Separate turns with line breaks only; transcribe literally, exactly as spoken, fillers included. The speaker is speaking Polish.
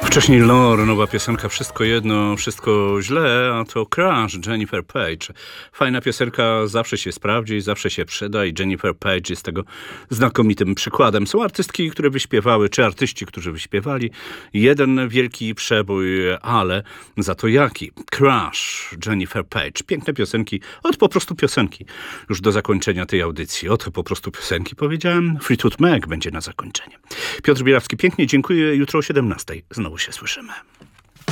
Wcześniej Lore, nowa piosenka Wszystko jedno, wszystko źle, a to Crash, Jennifer Page. Fajna piosenka, zawsze się sprawdzi, zawsze się przyda i Jennifer Page jest tego znakomitym przykładem. Są artystki, które wyśpiewały, czy artyści, którzy wyśpiewali jeden wielki przebój, ale za to jaki? Crash, Jennifer Page. Piękne piosenki, od po prostu piosenki. Już do zakończenia tej audycji, od po prostu piosenki powiedziałem. Fleetwood Mac będzie na zakończenie. Piotr Bierawski, pięknie dziękuję. Jutro o siedemnastej znowu się słyszymy.